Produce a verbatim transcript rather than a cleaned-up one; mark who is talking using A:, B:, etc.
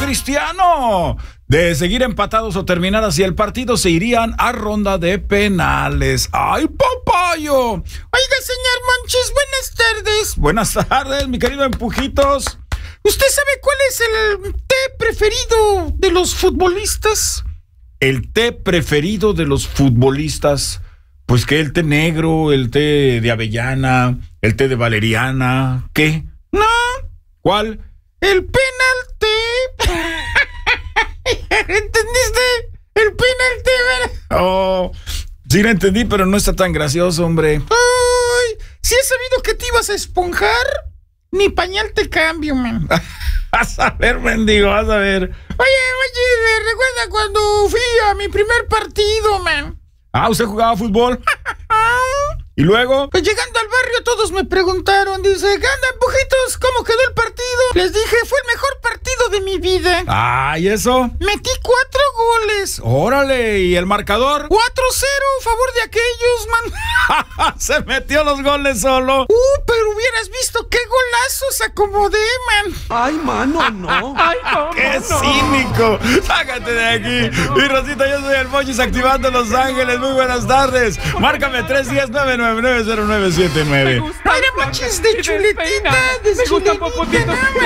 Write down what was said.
A: Cristiano. De seguir empatados o terminar así el partido, se irían a ronda de penales. ¡Ay, papayo! Oiga, señor Monchis, buenas tardes. Buenas tardes, mi querido Empujitos. ¿Usted sabe cuál es el té preferido de los futbolistas? El té preferido de los futbolistas, pues que el té negro, el té de avellana, el té de valeriana, ¿qué? No. ¿Cuál? El penalti. ¿Entendiste? El penalti, ¿verdad? Oh, sí lo entendí, pero no está tan gracioso, hombre. Ay, si he sabido que te ibas a esponjar, ni pañal te cambio, man. Vas a ver, mendigo, vas a ver. Oye, oye, ¿recuerda cuando fui a mi primer partido, man? Ah, ¿usted jugaba fútbol? ¿Y luego? Pues llegando al barrio todos me preguntaron, dice, ¿qué onda, Empujitos? ¿Cómo quedó el partido? Les dije, fue el mejor partido de mi vida. Ah, ¿y eso? Metí cuatro goles. Órale, ¿y el marcador? cuatro cero, a favor de aquellos, man. Se metió los goles solo. Uh, pero hubieras visto qué golazos acomodé, man.
B: Ay, mano, no.
A: Ay, no, ¡qué no, cínico! ¡Sácate de aquí! Y Rosita, yo soy el Monchis activando Los Ángeles. Muy buenas tardes. Márcame tres uno cero, nueve nueve nueve cero nueve siete nueve.
C: Me gusta el
A: Monchis de chuletita, de chuletita.